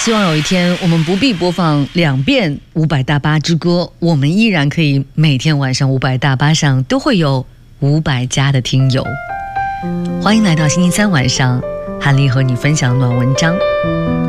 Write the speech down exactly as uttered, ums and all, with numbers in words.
希望有一天我们不必播放两遍伍佰大巴之歌，我们依然可以每天晚上伍佰大巴上都会有伍佰家的听友。欢迎来到星期三晚上，韩丽和你分享暖文章。